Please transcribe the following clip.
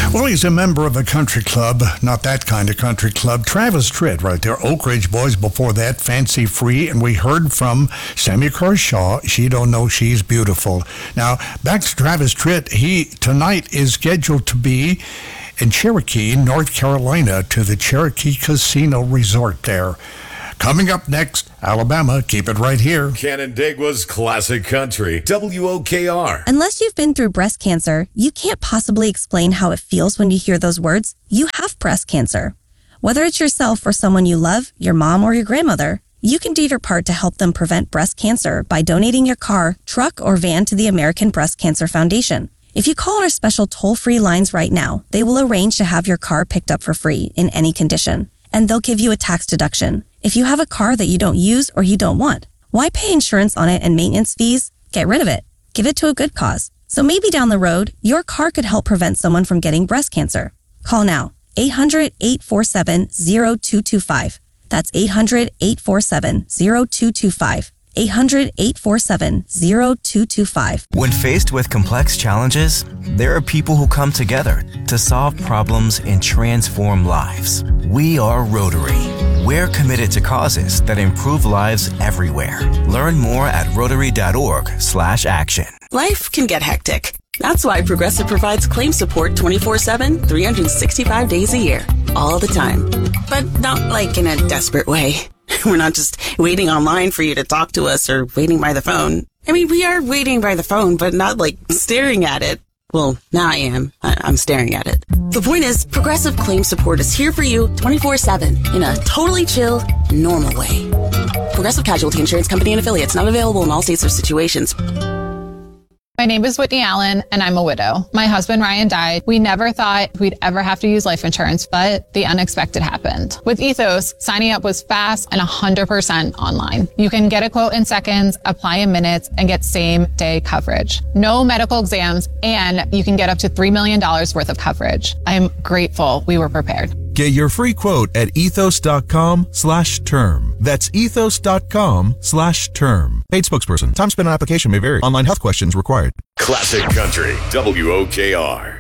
Well, he's a member of a country club, not that kind of country club. Travis Tritt right there, Oak Ridge Boys before that, Fancy Free, and we heard from Sammy Kershaw, She Don't Know She's Beautiful. Now, back to Travis Tritt, he tonight is scheduled to be in Cherokee, North Carolina, to the Cherokee Casino Resort there. Coming up next, Alabama. Keep it right here. Canandaigua's Classic Country, WOKR. Unless you've been through breast cancer, you can't possibly explain how it feels when you hear those words. You have breast cancer. Whether it's yourself or someone you love, your mom or your grandmother, you can do your part to help them prevent breast cancer by donating your car, truck, or van to the American Breast Cancer Foundation. If you call our special toll-free lines right now, they will arrange to have your car picked up for free in any condition, and they'll give you a tax deduction. If you have a car that you don't use or you don't want, why pay insurance on it and maintenance fees? Get rid of it. Give it to a good cause. So maybe down the road, your car could help prevent someone from getting breast cancer. Call now. 800-847-0225. That's 800-847-0225. 800-847-0225. When faced with complex challenges, there are people who come together to solve problems and transform lives. We are Rotary. We're committed to causes that improve lives everywhere. Learn more at Rotary.org/action. Life can get hectic. That's why Progressive provides claim support 24/7, 365 days a year, all the time. But not like in a desperate way. We're not just waiting online for you to talk to us or waiting by the phone. I mean, we are waiting by the phone, but not like staring at it. Well, now I am. I'm staring at it. The point is, Progressive Claim Support is here for you 24/7 in a totally chill, normal way. Progressive Casualty Insurance Company and affiliates, not available in all states or situations. My name is Whitney Allen, and I'm a widow. My husband, Ryan, died. We never thought we'd ever have to use life insurance, but the unexpected happened. With Ethos, signing up was fast and 100% online. You can get a quote in seconds, apply in minutes, and get same-day coverage. No medical exams, and you can get up to $3 million worth of coverage. I am grateful we were prepared. Get your free quote at ethos.com/term. That's ethos.com/term. Paid spokesperson. Time spent on application may vary. Online health questions required. Classic Country, WOKR.